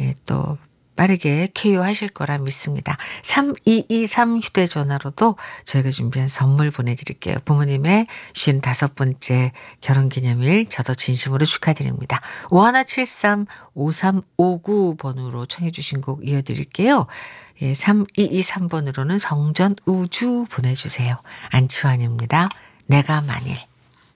또 빠르게 쾌유하실 거라 믿습니다. 3223 휴대전화로도 저희가 준비한 선물 보내드릴게요. 부모님의 55번째 결혼기념일 저도 진심으로 축하드립니다. 5173 5359 번으로 청해 주신 곡 이어드릴게요. 3223번으로는 성전 우주 보내주세요. 안치환입니다. 내가 만일.